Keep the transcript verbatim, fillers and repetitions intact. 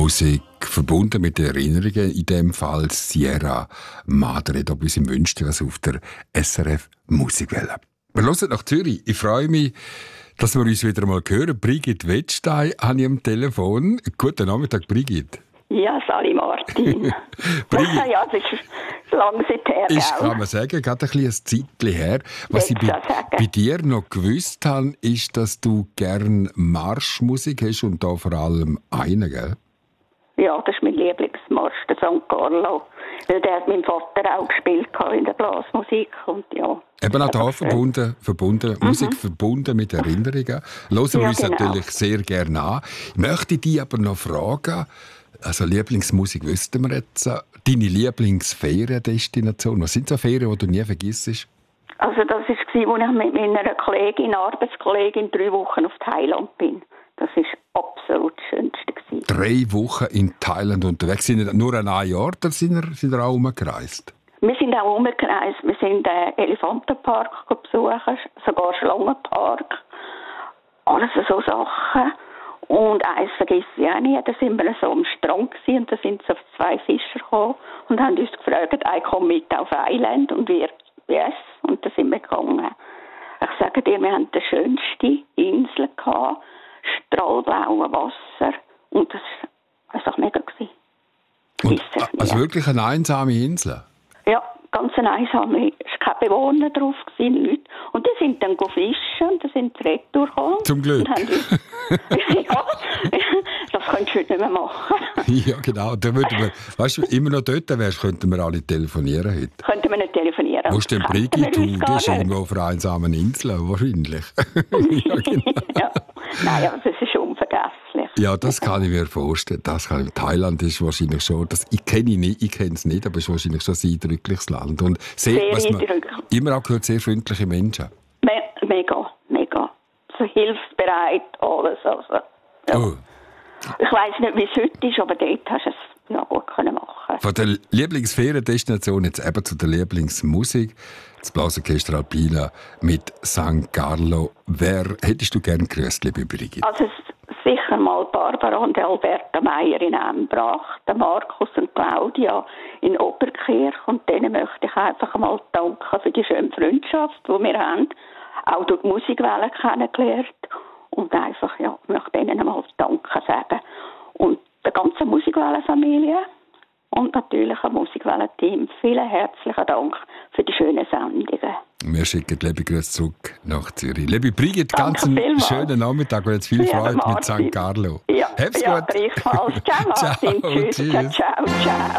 Musik verbunden mit Erinnerungen, in dem Fall Sierra Madre, hier bei uns in Münster, also auf der S R F Musikwelle. Wir hören nach Zürich. Ich freue mich, dass wir uns wieder mal hören. Brigitte Wettstein habe ich am Telefon. Guten Nachmittag, Brigitte. Ja, Sali Martin. Brigitte. Ja, das ist lange seither. Ist, kann man sagen, gerade ein, ein Zeitchen her. Was ich bei, bei dir noch gewusst habe, ist, dass du gerne Marschmusik hast und da vor allem einen, gell? Ja, das ist mein Lieblingsmarsch, der Sankt Carlo. Weil der hat mein Vater auch gespielt in der Blasmusik. Und ja, eben auch da verbunden, verbunden mhm. Musik verbunden mit Erinnerungen. Hören wir ja, uns genau. natürlich sehr gerne an. Ich möchte dich aber noch fragen, also Lieblingsmusik wüssten wir jetzt, deine Lieblingsferiendestination. Was sind so Ferien, die du nie vergisst? Also das war, als ich mit meiner Kollegin, Arbeitskollegin, drei Wochen auf Thailand bin. Das war absolut das Schönste. Drei Wochen in Thailand unterwegs. Sind ihr nur an einem Ort oder sind ihr, sind ihr auch umgereist? Wir sind auch umgereist. Wir sind den Elefantenpark besuchen, sogar Schlangenpark. Alles so Sachen. Und eins vergesse ich auch nicht. Da sind wir so am Strand gewesen, und da sind so zwei Fischer gekommen und haben uns gefragt, ein kommt mit auf Island und wir, yes. Und da sind wir gegangen. Ich sage dir, wir hatten die schönste Insel gehabt, strahlblaues Wasser. Und das war einfach mega. Und, also wirklich eine einsame Insel? Ja, ganz eine einsame. Es war kein Bewohner drauf, nichts. Und die sind dann fischen und dann sind sie retour gekommen. Zum Glück. Ja, das könntest du heute nicht mehr machen. Ja, genau. Da würden wir, weißt du, immer noch dort wärst, könnten wir alle telefonieren heute. Könnten wir nicht telefonieren. Wo ist denn Brigitte? Du bist irgendwo auf einer einsamen Insel, wahrscheinlich. Ja, genau. Ja. Nein, aber das ist unvergesslich. Ja, das kann ich mir vorstellen. Das kann ich, Thailand ist wahrscheinlich schon, das, ich kenne nicht, ich kenne es nicht, aber es ist wahrscheinlich schon ein eindrückliches Land. Und sehr, sehr was man eindrücklich. Immer auch gehört, sehr freundliche Menschen. Me mega, mega. So hilfsbereit, alles. Also, ja. Oh. Ich weiss nicht, wie es heute ist, aber dort hast du es ja, gut können machen. Von der Lieblingsferiendestination jetzt eben zu der Lieblingsmusik. Das Blasorchester Alpina mit San Carlo. Wer hättest du gerne gegrüßt, liebe Brigitte? Also sicher mal Barbara und Alberta Meier in Embrach, der Markus und Claudia in Oberkirch. Und denen möchte ich einfach mal danken für die schöne Freundschaft, die wir haben. Auch durch die Musikwelle kennengelernt. Und einfach, ja, ich möchte ihnen mal Danke sagen. Und der ganzen Musikwelle-Familie und natürlich am Musikwelle-Team. Vielen herzlichen Dank für die schönen Sendungen. Wir schicken liebe Grüße zurück nach Zürich. Liebe Brigitte, ganz einen schönen Nachmittag und jetzt viel Freude mit San Carlo. Ja, hab's ja, gut. Ciao, Martin. Ciao, Tschüss. tschüss. Ciao, ciao, ciao.